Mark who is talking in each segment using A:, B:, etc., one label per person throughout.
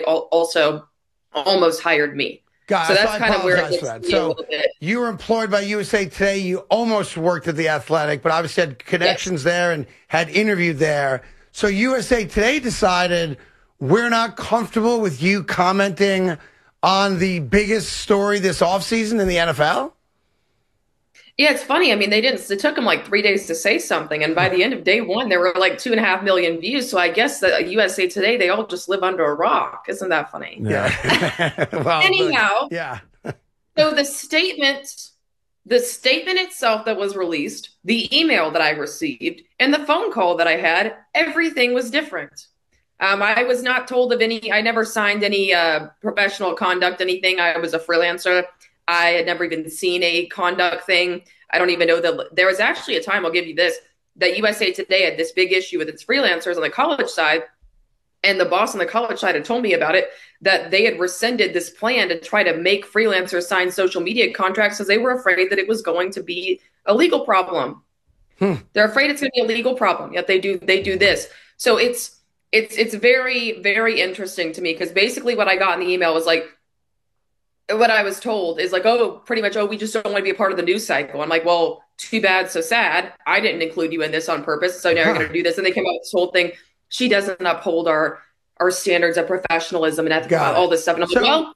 A: also almost hired me.
B: God,
A: so that's
B: I
A: kind of where it
B: apologize
A: gets
B: for that.
A: to be a little bit.
B: You were employed by USA Today. You almost worked at The Athletic, but obviously had connections there and had interviewed there. So USA Today decided we're not comfortable with you commenting on the biggest story this offseason in the NFL?
A: Yeah, it's funny. I mean, it took them like 3 days to say something. And by the end of day one, there were like 2.5 million views. So I guess that USA Today, they all just live under a rock. Isn't that funny?
B: Yeah. Well,
A: anyhow,
B: yeah.
A: So the statement itself that was released, the email that I received, and the phone call that I had, everything was different. I was not told of any, I never signed any professional conduct, anything. I was a freelancer. I had never even seen a conduct thing. I don't even know that there was actually a time, I'll give you this, that USA Today had this big issue with its freelancers on the college side. And the boss on the college side had told me about it, that they had rescinded this plan to try to make freelancers sign social media contracts because they were afraid that it was going to be a legal problem. They're afraid it's going to be a legal problem, yet they do this. So it's very, very interesting to me because basically what I got in the email was like, what I was told is like, pretty much, we just don't want to be a part of the news cycle. I'm like, well, too bad, so sad. I didn't include you in this on purpose, so now you're going to do this. And they came out with this whole thing. She doesn't uphold our standards of professionalism and ethics, all this stuff. And I'm like, well,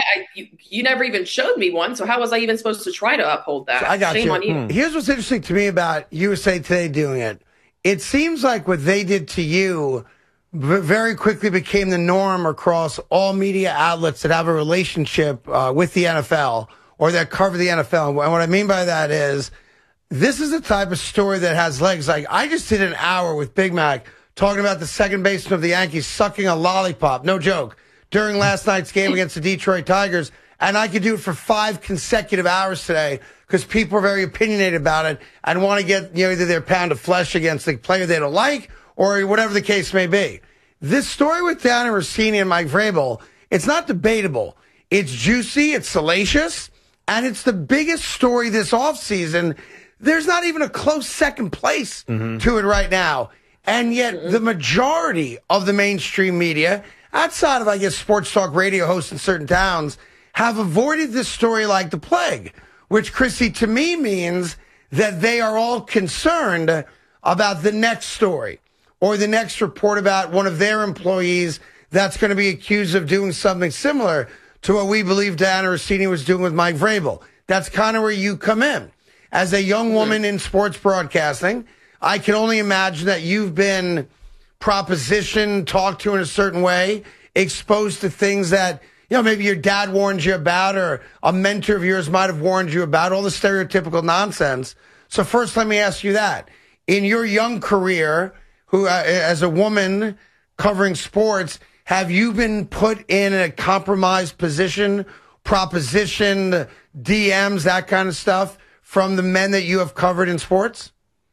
A: you never even showed me one, so how was I even supposed to try to uphold that?
B: I got
A: Shame
B: you.
A: on you.
B: Here's what's interesting to me about USA Today doing it. It seems like what they did to you very quickly became the norm across all media outlets that have a relationship with the NFL or that cover the NFL. And what I mean by that is this is the type of story that has legs. Like I just did an hour with Big Mac talking about the second baseman of the Yankees sucking a lollipop, no joke, during last night's game against the Detroit Tigers. And I could do it for 5 consecutive hours today because people are very opinionated about it and want to get either their pound of flesh against the player they don't like or whatever the case may be. This story with Dianna Russini and Mike Vrabel, it's not debatable. It's juicy, it's salacious, and it's the biggest story this offseason. There's not even a close second place to it right now. And yet the majority of the mainstream media, outside of, I guess, sports talk radio hosts in certain towns, have avoided this story like the plague, which, Chrissy, to me means that they are all concerned about the next story or the next report about one of their employees that's going to be accused of doing something similar to what we believe Dianna Russini was doing with Mike Vrabel. That's kind of where you come in. As a young woman in sports broadcasting, I can only imagine that you've been propositioned, talked to in a certain way, exposed to things that, maybe your dad warned you about or a mentor of yours might have warned you about, all the stereotypical nonsense. So first, let me ask you that. In your young career, as a woman covering sports, have you been put in a compromised position, propositioned, DMs, that kind of stuff from the men that you have covered in sports?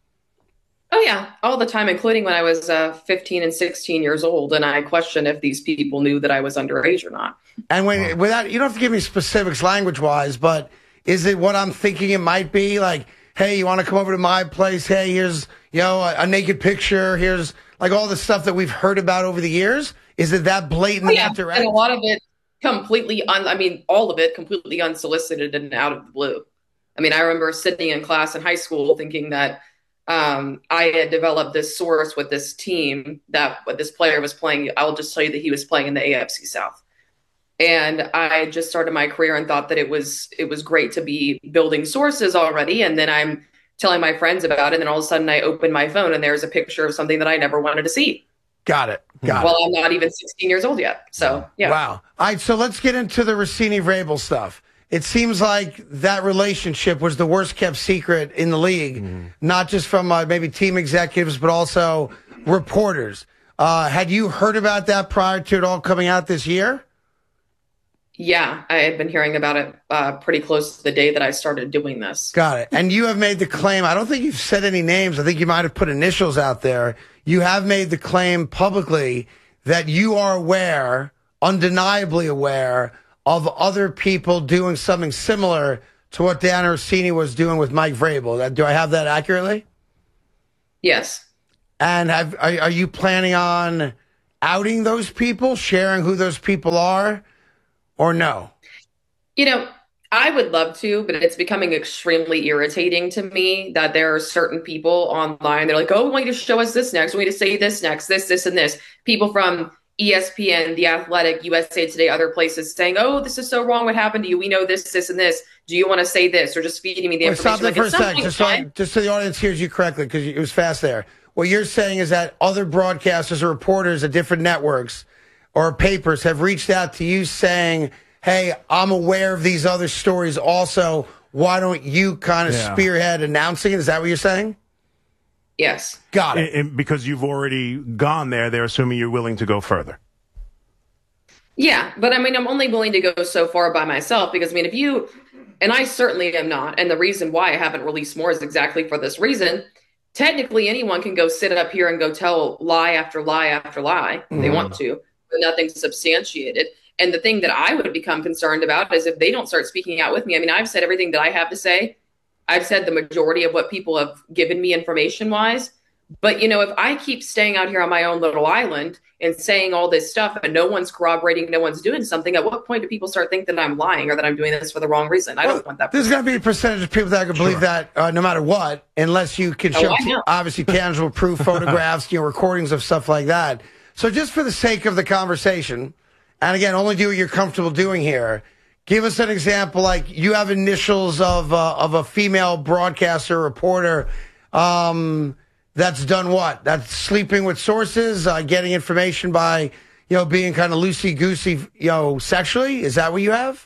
A: Oh, yeah, all the time, including when I was 15 and 16 years old. And I question if these people knew that I was underage or not.
B: And without, you don't have to give me specifics language wise, but is it what I'm thinking it might be? Like, hey, you want to come over to my place? Hey, here's, a naked picture. Here's like all the stuff that we've heard about over the years. Is it that blatant?
A: Oh, yeah, and a lot of it all of it completely unsolicited and out of the blue. I mean, I remember sitting in class in high school thinking that I had developed this source with this team that what this player was playing. I'll just tell you that he was playing in the AFC South. And I just started my career and thought that it was great to be building sources already. And then I'm telling my friends about it. And then all of a sudden I open my phone and there's a picture of something that I never wanted to see.
B: Got it.
A: Well, I'm not even 16 years old yet. So, yeah.
B: Wow. All right. So let's get into the Russini-Vrabel stuff. It seems like that relationship was the worst kept secret in the league, not just from maybe team executives, but also reporters. Had you heard about that prior to it all coming out this year?
A: Yeah, I had been hearing about it pretty close to the day that I started doing this.
B: Got it. And you have made the claim. I don't think you've said any names. I think you might have put initials out there. You have made the claim publicly that you are aware, undeniably aware, of other people doing something similar to what Dianna Russini was doing with Mike Vrabel. Do I have that accurately?
A: Yes.
B: And are you planning on outing those people, sharing who those people are, or no?
A: You know, I would love to, but it's becoming extremely irritating to me that there are certain people online. They're like, oh, we want you to show us this next. We need to say this next, this, and this. People from ESPN, The Athletic, USA Today, other places saying, oh, this is so wrong. What happened to you? We know this, and this. Do you want to say this? Or just feeding me the information.
B: Stop there for a second, just so the audience hears you correctly, because it was fast there. What you're saying is that other broadcasters or reporters at different networks or papers have reached out to you saying, hey, I'm aware of these other stories also. Why don't you kind of spearhead announcing it? Is that what you're saying?
A: Yes.
B: Got it.
C: And because you've already gone there, they're assuming you're willing to go further.
A: Yeah, but I mean, I'm only willing to go so far by myself because, I mean, if you, and I certainly am not, and the reason why I haven't released more is exactly for this reason. Technically, anyone can go sit up here and go tell lie after lie after lie if they want to, but nothing's substantiated. And the thing that I would become concerned about is if they don't start speaking out with me. I mean, I've said everything that I have to say. I've said the majority of what people have given me information-wise. But, you know, if I keep staying out here on my own little island and saying all this stuff and no one's corroborating, no one's doing something, at what point do people start thinking that I'm lying or that I'm doing this for the wrong reason? I don't want that.
B: There's going to be a percentage of people that can believe that no matter what, unless you can show obviously tangible proof, photographs, recordings of stuff like that. So just for the sake of the conversation, and again, only do what you're comfortable doing here, give us an example, like you have initials of a female broadcaster, reporter, that's done what? That's sleeping with sources, getting information by, being kind of loosey-goosey, sexually? Is that what you have?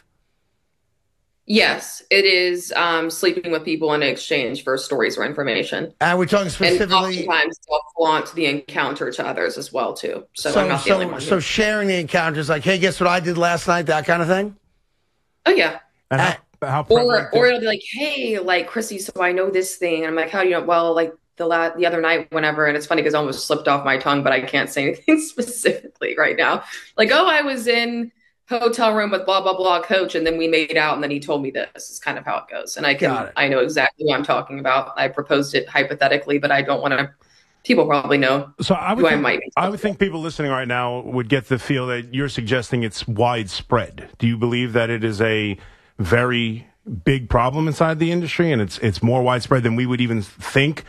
A: Yes, it is sleeping with people in exchange for stories or information.
B: And we're talking specifically...
A: And oftentimes they'll flaunt the encounter to others as well, too. So I'm not the only one.
B: So sharing the encounters, like, hey, guess what I did last night? That kind of thing?
A: Oh, yeah.
C: And how
A: or it'll be like, hey, like, Chrissy, so I know this thing. And I'm like, how do you know? Well, like, the other night, whenever, and it's funny because it almost slipped off my tongue, but I can't say anything specifically right now. Like, oh, I was in hotel room with blah, blah, blah coach, and then we made out, and then he told me this is kind of how it goes. And I know exactly what I'm talking about. I proposed it hypothetically, but I don't want to, people probably know
C: I would think people listening right now would get the feel that you're suggesting it's widespread. Do you believe that it is a very big problem inside the industry, and it's more widespread than we would even think?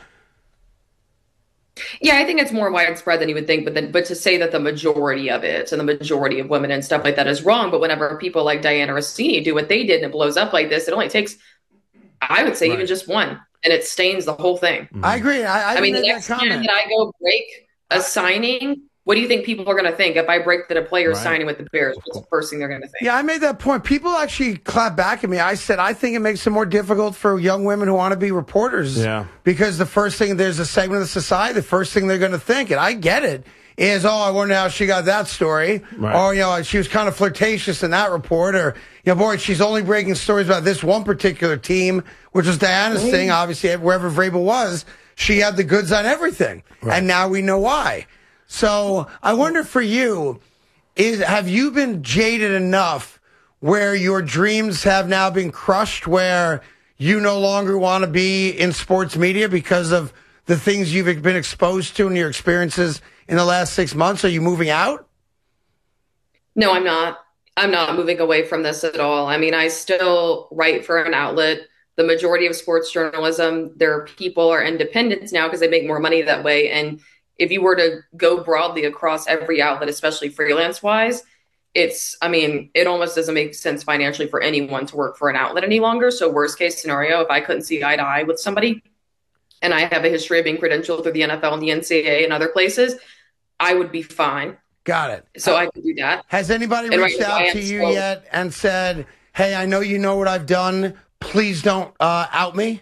A: Yeah, I think it's more widespread than you would think, but to say that the majority of it and the majority of women and stuff like that is wrong. But whenever people like Diana Rossini do what they did and it blows up like this, it only takes, I would say, even just one, and it stains the whole thing.
B: I agree. I
A: mean, the next time that I go break a signing, what do you think people are going to think if I break that a player's signing with the Bears? What's the first thing they're going to think?
B: Yeah, I made that point. People actually clap back at me. I said, I think it makes it more difficult for young women who want to be reporters.
C: Yeah. Because
B: the first thing, there's a segment of society, the first thing they're going to think, and I get it, is, oh, I wonder how she got that story. Right. Or, she was kind of flirtatious in that report. Or, boy, she's only breaking stories about this one particular team, which was Diana's thing. Obviously, wherever Vrabel was, she had the goods on everything. Right. And now we know why. So I wonder for you, have you been jaded enough where your dreams have now been crushed, where you no longer want to be in sports media because of the things you've been exposed to and your experiences in the last 6 months? Are you moving out?
A: No, I'm not. I'm not moving away from this at all. I mean, I still write for an outlet. The majority of sports journalism, their people are independents now because they make more money that way. And if you were to go broadly across every outlet, especially freelance wise, it almost doesn't make sense financially for anyone to work for an outlet any longer. So worst case scenario, if I couldn't see eye to eye with somebody and I have a history of being credentialed through the NFL and the NCAA and other places, I would be fine.
B: Got it.
A: So I could do that.
B: Has anybody reached out to you yet and said, hey, I know you know what I've done. Please don't out me?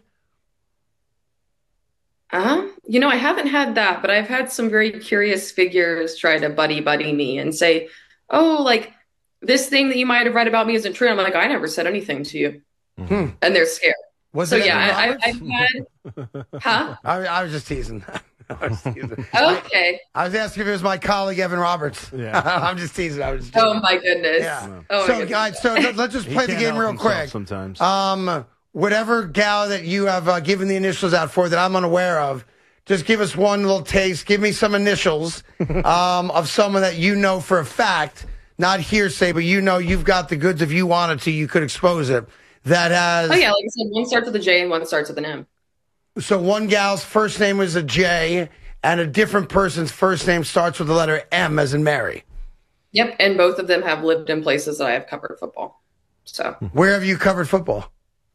A: I haven't had that, but I've had some very curious figures try to buddy me and say, oh, like this thing that you might have read about me isn't true. I'm like, I never said anything to you. And they're scared. I've had,
B: I was just teasing.
A: Okay.
B: I was asking if it was my colleague, Evan Roberts. Yeah. I'm just teasing.
A: Oh my goodness.
B: Yeah. Guys, let's just play the game real quick.
C: Sometimes.
B: Whatever gal that you have given the initials out for that I'm unaware of, just give us one little taste. Give me some initials of someone that you know for a fact, not hearsay, but you know you've got the goods. If you wanted to, you could expose it. That has.
A: Oh, yeah. Like I said, one starts with a J and one starts with an M.
B: So one gal's first name was a J, and a different person's first name starts with the letter M, as in Mary.
A: Yep. And both of them have lived in places that I have covered football. So
B: where have you covered football?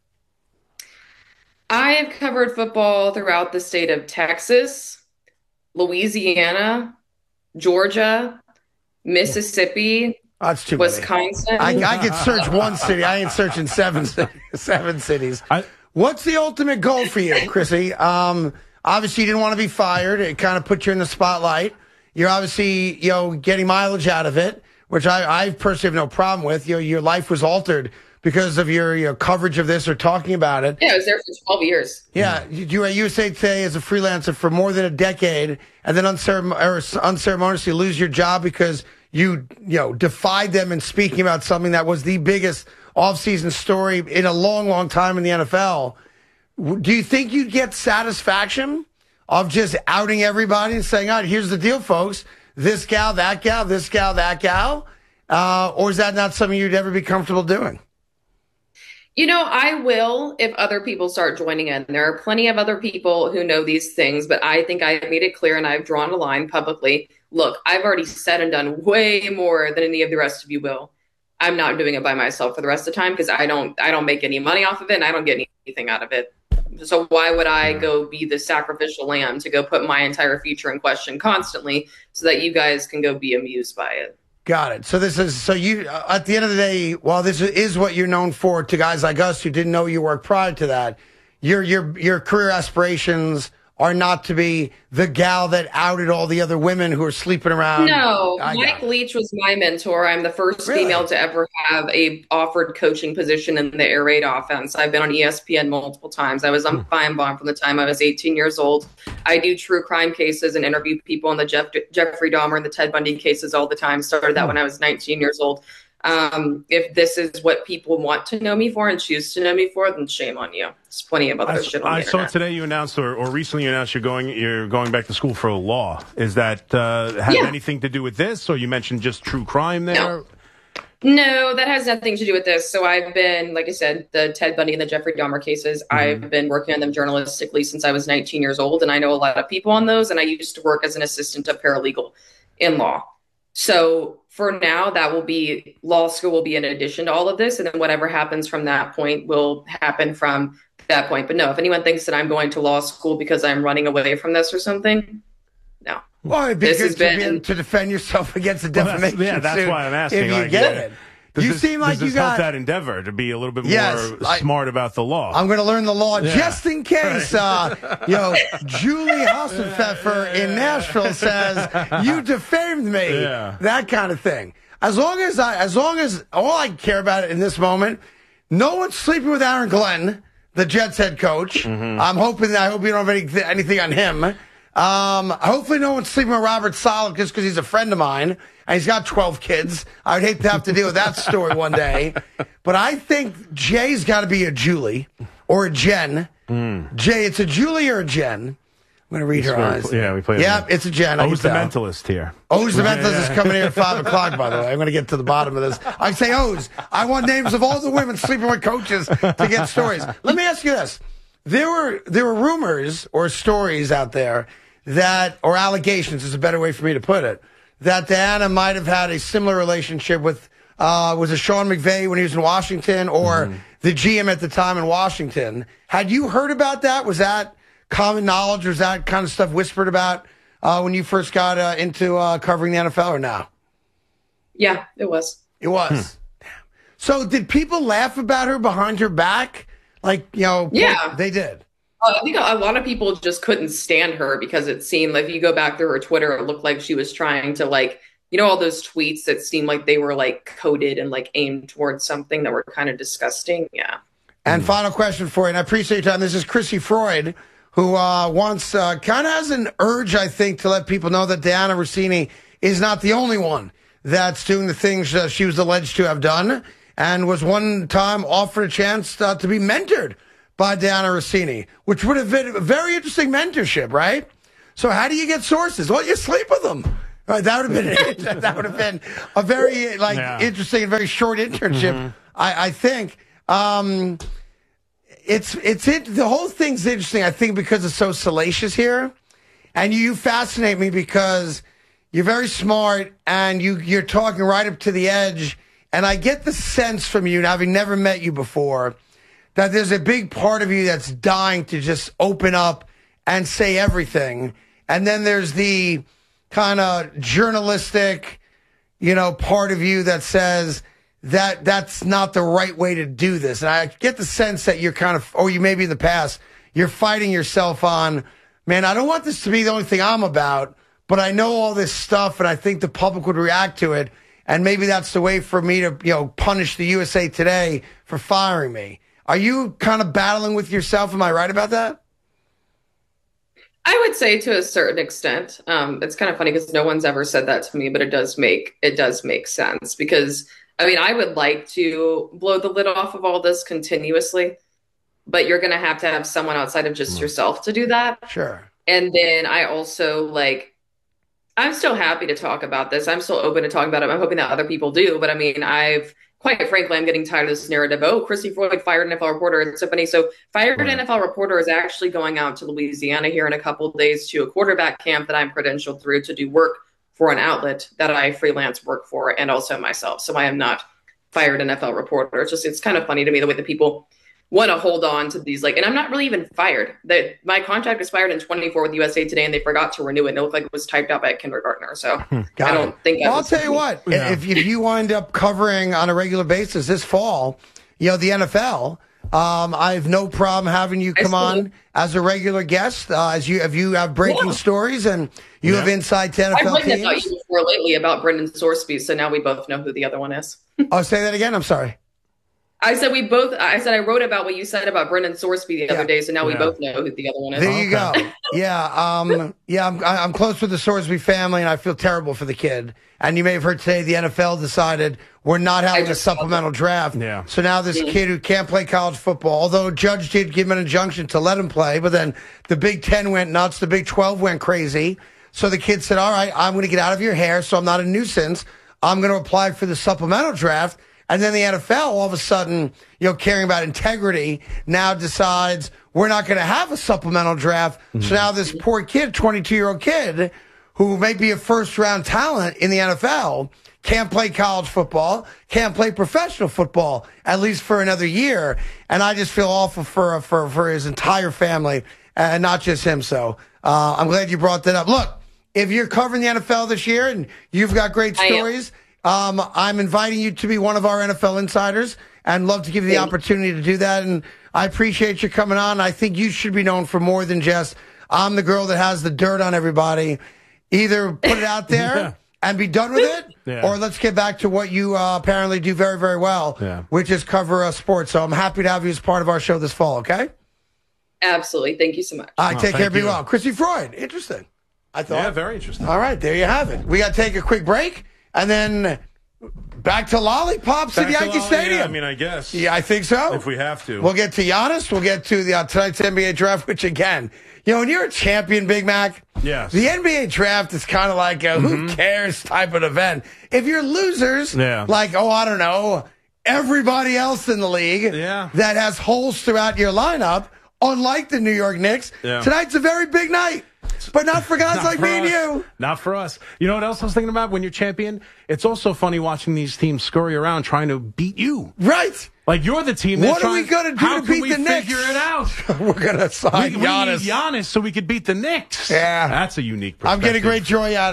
A: I have covered football throughout the state of Texas, Louisiana, Georgia, Mississippi,
B: That's too
A: Wisconsin.
B: I could search one city. I ain't searching seven cities. What's the ultimate goal for you, Chrissy? Obviously, you didn't want to be fired. It kind of put you in the spotlight. You're obviously, getting mileage out of it, which I personally have no problem with. Your life was altered because of your coverage of this or talking about it.
A: Yeah, I was there for 12 years.
B: Yeah, you were at USA Today as a freelancer for more than a decade, and then unceremoniously lose your job because you defied them in speaking about something that was the biggest off-season story in a long, long time in the NFL. Do you think you'd get satisfaction of just outing everybody and saying, all right, here's the deal, folks. This gal, that gal, this gal, that gal? Or is that not something you'd ever be comfortable doing?
A: I will if other people start joining in. There are plenty of other people who know these things, but I think I made it clear and I've drawn a line publicly. Look, I've already said and done way more than any of the rest of you will. I'm not doing it by myself for the rest of the time because I don't make any money off of it and I don't get anything out of it. So why would I go be the sacrificial lamb to go put my entire future in question constantly so that you guys can go be amused by it?
B: Got it. So you, at the end of the day, while this is what you're known for to guys like us who didn't know your work prior to that, your career aspirations are not to be the gal that outed all the other women who are sleeping around.
A: No, Mike Leach was my mentor. I'm the first female to ever have a offered coaching position in the air raid offense. I've been on ESPN multiple times. I was on Feinbaum from the time I was 18 years old. I do true crime cases and interview people on the Jeffrey Dahmer and the Ted Bundy cases all the time. Started that when I was 19 years old. If this is what people want to know me for and choose to know me for, then shame on you. There's plenty of other shit on the internet.
C: I saw today you announced, or recently you announced you're going back to school for law. Is that have anything to do with this, or you mentioned just true crime there?
A: No, that has nothing to do with this. So I've been, like I said, the Ted Bundy and the Jeffrey Dahmer cases, I've been working on them journalistically since I was 19 years old, and I know a lot of people on those, and I used to work as an assistant of paralegal in law. So for now, law school will be in addition to all of this. And then whatever happens from that point will happen from that point. But no, if anyone thinks that I'm going to law school because I'm running away from this or something, no.
B: Well, it'd be good to defend yourself against the defamation suit.
C: That's why I'm asking.
B: If you get it. You seem like you got
C: that endeavor to be a little bit more smart about the law.
B: I'm going to learn the law just in case. Julie Hassenpfeffer in Nashville says you defamed me. Yeah. That kind of thing. As long as all I care about in this moment, no one's sleeping with Aaron Glenn, the Jets head coach. I hope you don't have anything on him. Hopefully no one's sleeping with Robert Saleh just because he's a friend of mine and he's got 12 kids. I would hate to have to deal with that story one day. But I think Jay's got to be a Julie or a Jen. Jay, it's a Julie or a Jen. I'm going to read her eyes.
C: Yeah, we play.
B: Yeah, it's a Jen.
C: Who's the mentalist here?
B: Who's the mentalist is coming here at 5 o'clock, by the way. I'm going to get to the bottom of this. I say, I want names of all the women sleeping with coaches to get stories. Let me ask you this. There were rumors or stories out there or allegations is a better way for me to put it, that Diana might have had a similar relationship with, was it Sean McVay when he was in Washington or the GM at the time in Washington? Had you heard about that? Was that common knowledge? Was that kind of stuff whispered about when you first got into covering the NFL or no?
A: Yeah, it was.
B: It was. So did people laugh about her behind her back? Yeah, they did.
A: I think a lot of people just couldn't stand her because it seemed like if you go back through her Twitter, it looked like she was trying to all those tweets that seemed like they were coded and aimed towards something that were kind of disgusting. Yeah.
B: And final question for you, and I appreciate your time. This is Chrissy Freud, who wants, kind of has an urge, I think, to let people know that Diana Russini is not the only one that's doing the things she was alleged to have done and was one time offered a chance to be mentored by Diana Russini, which would have been a very interesting mentorship, right? So how do you get sources? Well, you sleep with them. Right, that would have been a very interesting and very short internship. Mm-hmm. I think the whole thing's interesting. I think because it's so salacious here, and you fascinate me because you're very smart and you're talking right up to the edge. And I get the sense from you, having never met you before, that there's a big part of you that's dying to just open up and say everything. And then there's the kind of journalistic, part of you that says that that's not the right way to do this. And I get the sense that you're kind of, or you maybe in the past, you're fighting yourself on, man, I don't want this to be the only thing I'm about, but I know all this stuff and I think the public would react to it. And maybe that's the way for me to, punish the USA Today for firing me. Are you kind of battling with yourself? Am I right about that?
A: I would say to a certain extent. It's kind of funny because no one's ever said that to me, but it does make sense because, I would like to blow the lid off of all this continuously, but you're going to have someone outside of just yourself to do that.
B: Sure.
A: And then I also I'm still happy to talk about this. I'm still open to talk about it. I'm hoping that other people do. But quite frankly, I'm getting tired of this narrative. Oh, Christy Floyd fired an NFL reporter. It's so funny. So fired NFL reporter is actually going out to Louisiana here in a couple of days to a quarterback camp that I'm credentialed through to do work for an outlet that I freelance work for and also myself. So I am not fired NFL reporter. It's kind of funny to me the way that people want to hold on to these, and I'm not really even fired. My contract expired in 24 with USA Today, and they forgot to renew it. And it looked like it was typed out by a kindergartner. So I don't think.
B: Well, I'll tell you what. Yeah. If you wind up covering on a regular basis this fall, the NFL, I have no problem having you come on as a regular guest. If you have breaking stories and you have insight to NFL
A: I've written
B: teams.
A: about you before lately about Brendan Sorsby, so now we both know who the other one is.
B: Oh, say that again. I'm sorry.
A: I I wrote about what you said about Brendan Sorsby the other day, so now we both know who the other one is.
B: There you go. Yeah. I'm close with the Sorsby family, and I feel terrible for the kid. And you may have heard today the NFL decided we're not having a supplemental draft.
C: Yeah.
B: So now this kid who can't play college football, although Judge did give him an injunction to let him play, but then the Big Ten went nuts, the Big 12 went crazy. So the kid said, all right, I'm going to get out of your hair so I'm not a nuisance. I'm going to apply for the supplemental draft. And then the NFL, all of a sudden, caring about integrity, now decides we're not going to have a supplemental draft. Mm-hmm. So now this poor kid, 22-year-old kid, who may be a first-round talent in the NFL, can't play college football, can't play professional football, at least for another year. And I just feel awful for his entire family, and not just him. So I'm glad you brought that up. Look, if you're covering the NFL this year and you've got great stories, I'm inviting you to be one of our NFL insiders and love to give you the opportunity to do that. And I appreciate you coming on. I think you should be known for more than just, I'm the girl that has the dirt on everybody. Either put it out there and be done with it, or let's get back to what you apparently do very, very well, which is cover sports. So I'm happy to have you as part of our show this fall, okay?
A: Absolutely. Thank you so much.
B: All right, take care. Be well. Christy Floyd. Interesting. I thought.
C: Yeah, very interesting.
B: All right, there you have it. We got to take a quick break. And then back to lollipops at Yankee Stadium.
C: Yeah, I guess.
B: Yeah, I think so.
C: If we have to.
B: We'll get to Giannis. We'll get to tonight's NBA draft, which again, when you're a champion, Big Mac, the NBA draft is kind of like a who cares type of event. If you're losers, like, I don't know, everybody else in the league that has holes throughout your lineup, unlike the New York Knicks, tonight's a very big night. But not for guys like me and you.
C: Not for us. You know what else I was thinking about when you're champion? It's also funny watching these teams scurry around trying to beat you.
B: Right.
C: Like you're the team.
B: What are we going to do to beat the Knicks?
C: Figure it out.
B: We're going to sign Giannis.
C: We need Giannis so we could beat the Knicks.
B: Yeah.
C: That's a unique perspective.
B: I'm getting great joy out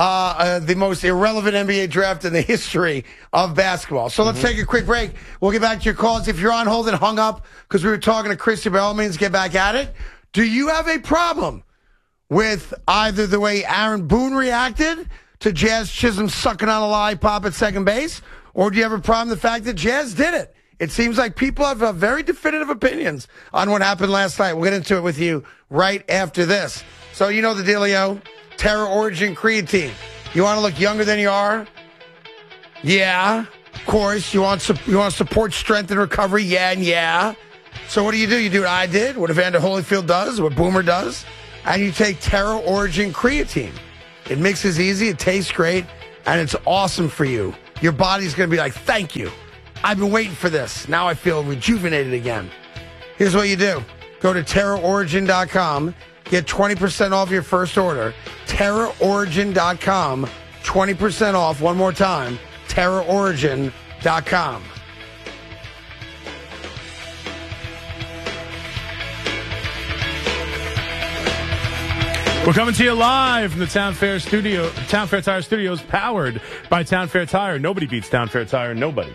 B: of the most irrelevant NBA draft in the history of basketball. So let's take a quick break. We'll get back to your calls. If you're on hold and hung up because we were talking to Christy, by all means, get back at it. Do you have a problem with either the way Aaron Boone reacted to Jazz Chisholm sucking on a lollipop at second base, or do you have a problem with the fact that Jazz did it? It seems like people have very definitive opinions on what happened last night. We'll get into it with you right after this. So you know the dealio. Terror Origin Creed team. You want to look younger than you are? Yeah. Of course. You want to support strength and recovery? Yeah and yeah. So what do? You do what I did, what Evander Holyfield does, what Boomer does. and you take Terra Origin Creatine. It mixes easy, it tastes great, and it's awesome for you. Your body's going to be like, thank you. I've been waiting for this. Now I feel rejuvenated again. Here's what you do. Go to TerraOrigin.com. Get 20% off your first order. TerraOrigin.com. 20% off. One more time. TerraOrigin.com.
C: We're coming to you live from the Town Fair Tire Studios, powered by Town Fair Tire. Nobody beats Town Fair Tire. Nobody.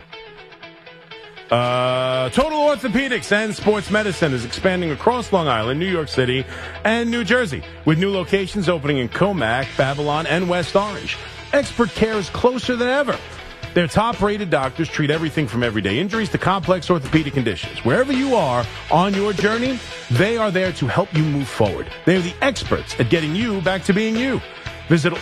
C: Total Orthopedics and Sports Medicine is expanding across Long Island, New York City, and New Jersey, with new locations opening in Comac, Babylon, and West Orange. Expert care is closer than ever. Their top-rated doctors treat everything from everyday injuries to complex orthopedic conditions. Wherever you are on your journey, they are there to help you move forward. They're the experts at getting you back to being you. Visit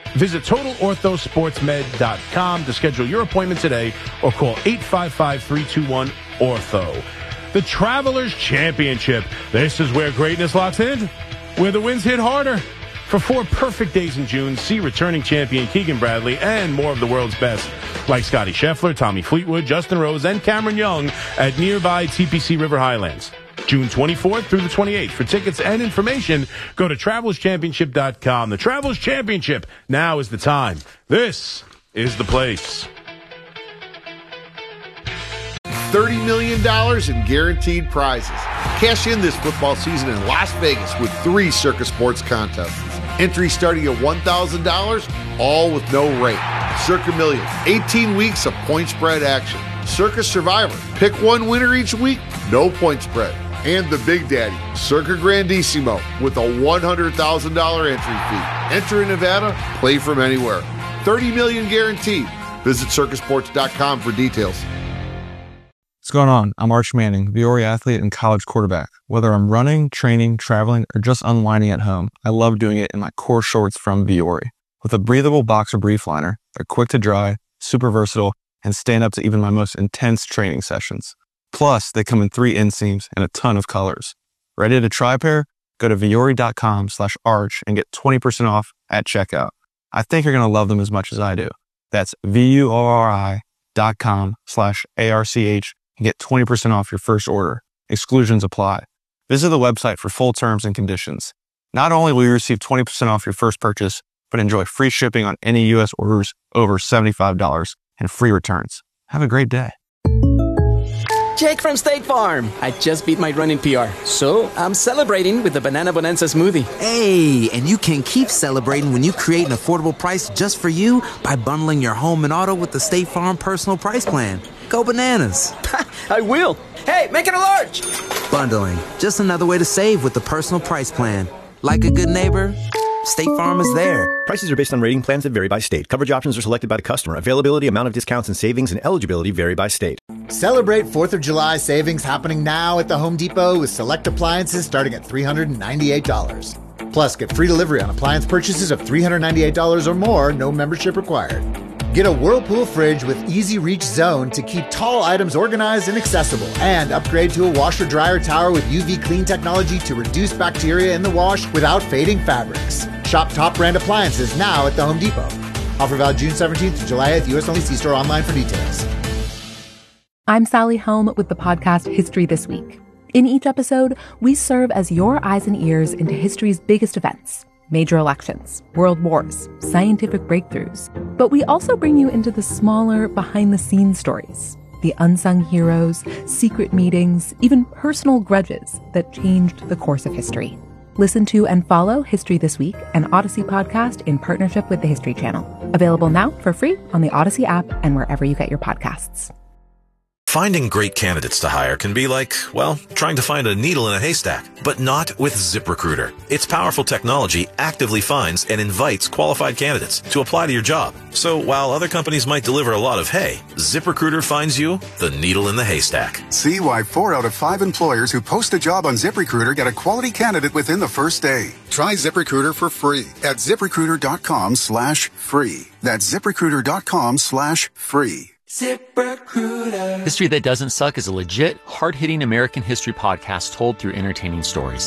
C: TotalOrthoSportsMed.com to schedule your appointment today or call 855-321-ORTHO. The Travelers Championship. This is where greatness locks in, where the wins hit harder. For 4 perfect days in June, see returning champion Keegan Bradley and more of the world's best, like Scotty Scheffler, Tommy Fleetwood, Justin Rose, and Cameron Young at nearby TPC River Highlands. June 24th through the 28th. For tickets and information, go to TravelersChampionship.com. The Travelers Championship. Now is the time. This is the place.
D: $30 million in guaranteed prizes. Cash in this football season in Las Vegas with 3 Circus Sports contests. Entry starting at $1,000, all with no rate. Circa Million, 18 weeks of point spread action. Circus Survivor, pick one winner each week, no point spread. And the Big Daddy, Circa Grandissimo, with a $100,000 entry fee. Enter in Nevada, play from anywhere. $30 million guaranteed. Visit circusports.com for details.
E: What's going on? I'm Arch Manning, Viore athlete and college quarterback. Whether I'm running, training, traveling, or just unwinding at home, I love doing it in my core shorts from Viore. With a breathable boxer brief liner, they're quick to dry, super versatile, and stand up to even my most intense training sessions. Plus, they come in 3 inseams and a ton of colors. Ready to try a pair? Go to Viore.com/arch and get 20% off at checkout. I think you're going to love them as much as I do. That's VUORI.com/ARCH and get 20% off your first order. Exclusions apply. Visit the website for full terms and conditions. Not only will you receive 20% off your first purchase, but enjoy free shipping on any U.S. orders over $75 and free returns. Have a great day.
F: Jake from State Farm. I just beat my running PR, so I'm celebrating with the Banana Bonanza smoothie.
G: Hey, and you can keep celebrating when you create an affordable price just for you by bundling your home and auto with the State Farm Personal Price Plan. Go bananas.
F: I will. Hey, make it a large.
G: Bundling, just another way to save with the Personal Price Plan. Like a good neighbor, State Farm is there.
H: Prices are based on rating plans that vary by state. Coverage options are selected by the customer. Availability, amount of discounts and savings, and eligibility vary by state.
I: Celebrate 4th of July savings happening now at the Home Depot with select appliances starting at $398. Plus, get free delivery on appliance purchases of $398 or more, no membership required. Get a Whirlpool fridge with Easy Reach Zone to keep tall items organized and accessible. And upgrade to a washer-dryer tower with UV clean technology to reduce bacteria in the wash without fading fabrics. Shop top brand appliances now at the Home Depot. Offer valid June 17th to July 8th, U.S. only. See store online for details.
J: I'm Sally Helm with the podcast History This Week. In each episode, we serve as your eyes and ears into history's biggest events. Major elections, world wars, scientific breakthroughs. But we also bring you into the smaller, behind-the-scenes stories, the unsung heroes, secret meetings, even personal grudges that changed the course of history. Listen to and follow History This Week, an Odyssey podcast in partnership with the History Channel. Available now for free on the Odyssey app and wherever you get your podcasts.
K: Finding great candidates to hire can be like, well, trying to find a needle in a haystack, but not with ZipRecruiter. Its powerful technology actively finds and invites qualified candidates to apply to your job. So while other companies might deliver a lot of hay, ZipRecruiter finds you the needle in the haystack.
L: See why 4 out of 5 employers who post a job on ZipRecruiter get a quality candidate within the first day. Try ZipRecruiter for free at ZipRecruiter.com/free. That's ZipRecruiter.com/free.
M: ZipRecruiter. History That Doesn't Suck is a legit, hard-hitting American history podcast told through entertaining stories.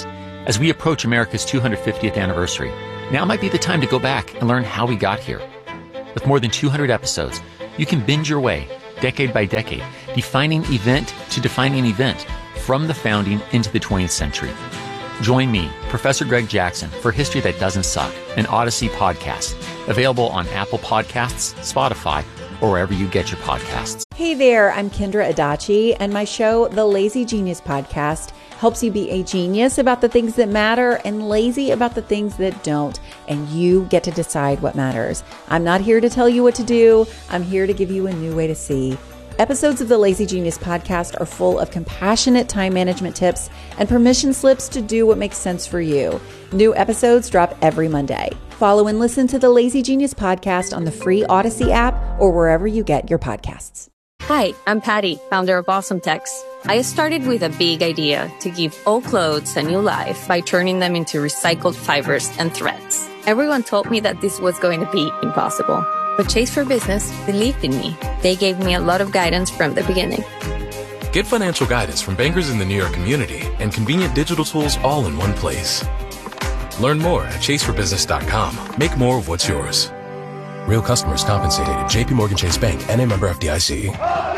N: As we approach America's 250th anniversary, now might be the time to go back and learn how we got here. With more than 200 episodes, you can binge your way, decade by decade, defining event to defining event, from the founding into the 20th century. Join me, Professor Greg Jackson, for History That Doesn't Suck, an Odyssey podcast, available on Apple Podcasts, Spotify, or wherever you get your podcasts.
O: Hey there, I'm Kendra Adachi, and my show, The Lazy Genius Podcast, helps you be a genius about the things that matter and lazy about the things that don't, and you get to decide what matters. I'm not here to tell you what to do. I'm here to give you a new way to see. Episodes of the Lazy Genius Podcast are full of compassionate time management tips and permission slips to do what makes sense for you. New episodes drop every Monday. Follow and listen to the Lazy Genius Podcast on the free Odyssey app or wherever you get your podcasts.
P: Hi, I'm Patty, founder of Awesome Tex. I started with a big idea to give old clothes a new life by turning them into recycled fibers and threads. Everyone told me that this was going to be impossible. But Chase for Business believed in me. They gave me a lot of guidance from the beginning.
Q: Get financial guidance from bankers in the New York community and convenient digital tools all in one place. Learn more at chaseforbusiness.com. Make more of what's yours. Real customers compensated. JP Morgan Chase Bank, N.A. member FDIC.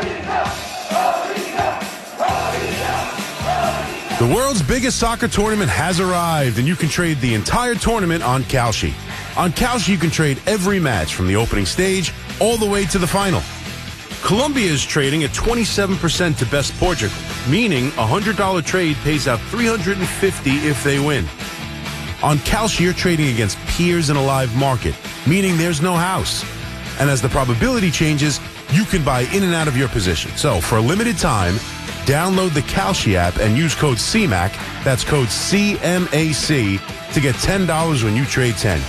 C: The world's biggest soccer tournament has arrived, and you can trade the entire tournament on Kalshi. On Kalshi, you can trade every match from the opening stage all the way to the final. Colombia is trading at 27% to best Portugal, meaning a $100 trade pays out $350 if they win. On Kalshi, you're trading against peers in a live market, meaning there's no house. And as the probability changes, you can buy in and out of your position. So for a limited time, download the Kalshi app and use code CMAC, that's code CMAC, to get $10 when you trade 10.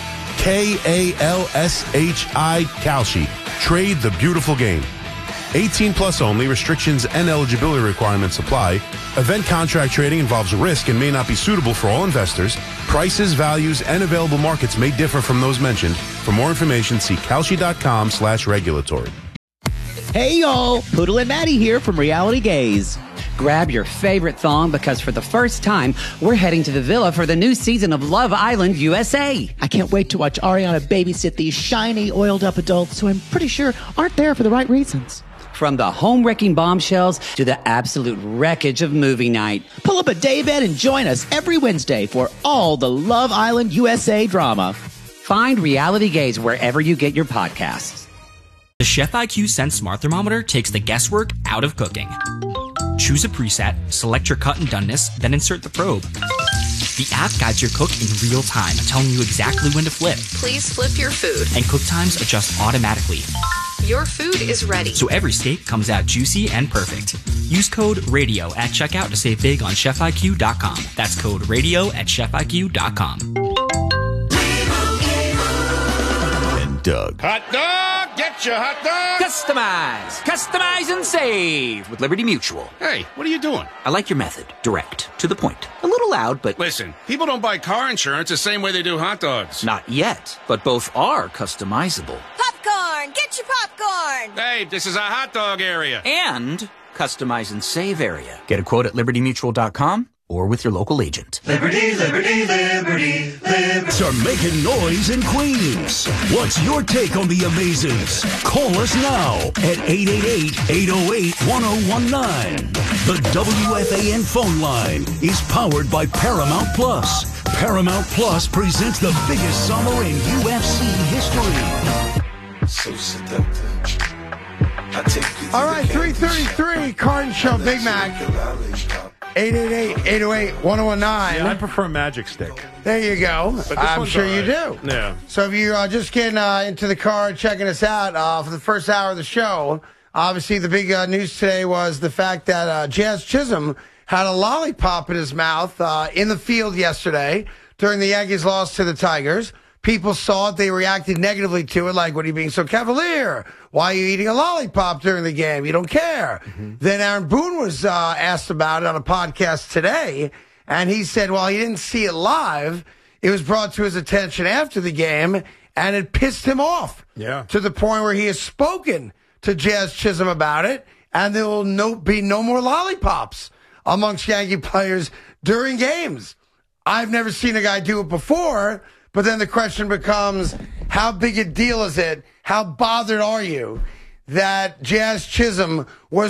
C: Kalshi, Kalshi. Trade the beautiful game. 18 plus only. Restrictions and eligibility requirements apply. Event contract trading involves risk and may not be suitable for all investors. Prices, values, and available markets may differ from those mentioned. For more information, see kalshi.com/regulatory.
R: Hey y'all, Poodle and Maddie here from Reality Gaze. Grab your favorite thong because for the first time, we're heading to the villa for the new season of Love Island USA.
S: I can't wait to watch Ariana babysit these shiny, oiled-up adults who I'm pretty sure aren't there for the right reasons.
R: From the home-wrecking bombshells to the absolute wreckage of movie night.
S: Pull up a daybed and join us every Wednesday for all the Love Island USA drama.
R: Find Reality Gaze wherever you get your podcasts.
T: The Chef IQ Sense Smart Thermometer takes the guesswork out of cooking. Choose a preset, select your cut and doneness, then insert the probe. The app guides your cook in real time, telling you exactly when to flip.
U: Please flip your food.
T: And cook times adjust automatically.
U: Your food is ready.
T: So every steak comes out juicy and perfect. Use code RADIO at checkout to save big on ChefIQ.com. That's code RADIO at ChefIQ.com.
V: And Doug.
W: Hot dog! Get your hot dog!
F: Customize and save with Liberty Mutual.
W: Hey, what are you doing?
F: I like your method. Direct. To the point. A little loud, but...
W: Listen, people don't buy car insurance the same way they do hot dogs.
F: Not yet, but both are customizable.
X: Popcorn! Get your popcorn!
W: Hey, this is a hot dog area.
F: And customize and save area. Get a quote at libertymutual.com or with your local agent.
M: Liberty, liberty, liberty, liberty.
Y: Are making noise in Queens. What's your take on the Amazings? Call us now at 888-808-1019. The WFAN phone line is powered by Paramount Plus. Paramount Plus presents the biggest summer in UFC history.
M: So seductive.
B: All right, 333, Carton Show, Big Mac. 888-808-1019.
C: Yeah, I prefer Magic Stick.
B: There you go. I'm sure you do.
C: Yeah.
B: So if you're just getting into the car checking us out for the first hour of the show, obviously the big news today was the fact that Jazz Chisholm had a lollipop in his mouth in the field yesterday during the Yankees' loss to the Tigers. People saw it. They reacted negatively to it, like, what are you being so cavalier? Why are you eating a lollipop during the game? You don't care. Mm-hmm. Then Aaron Boone was asked about it on a podcast today, and he said, well, he didn't see it live. It was brought to his attention after the game, and it pissed him off to the point where he has spoken to Jazz Chisholm about it, and there will be no more lollipops amongst Yankee players during games. I've never seen a guy do it before, but then the question becomes, how big a deal is it? How bothered are you that Jazz Chisholm was